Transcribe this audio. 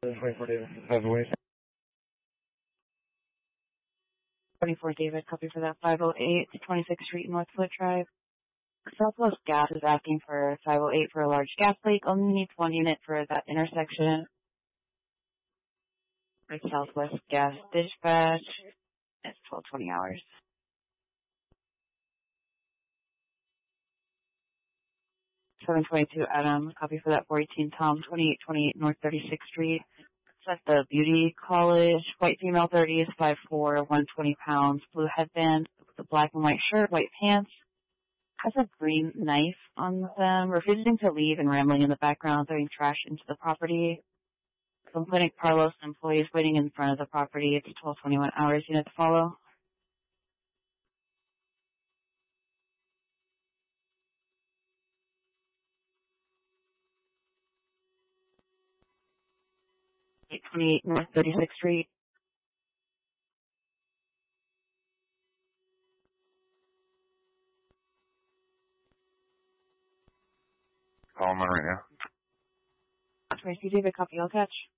24 David, 24 David, copy for that. 508 26th Street, Northwood Drive. Southwest Gas is asking for 508 for a large gas leak. Only needs one unit for that intersection. For Southwest Gas dispatch. It's 12:20 hours. 722 Adam, copy for that. 418 Tom, 2828 North 36th Street. It's at the Beauty College. White female, 30s, 5'4", 120 pounds. Blue headband with a black and white shirt, white pants. Has a green knife on them. Refusing to leave and rambling in the background, throwing trash into the property. Complaining Carlos employees waiting in front of the property. It's 12:21 hours. Unit to follow. .828 North 36th Street. Calling right now. Tracy, David, copy, I'll catch.